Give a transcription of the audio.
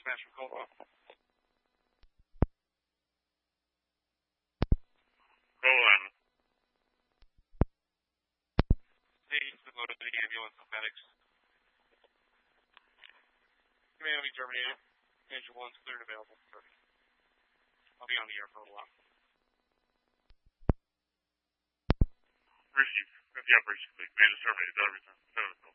Dispatch from Caldwell. Roland. Hey, he's been loaded to the ambulance with medics. Command will be terminated. Engine 1's cleared and available for service. I'll be on the air for a while. Receive. The operation complete. Man is terminated. Return.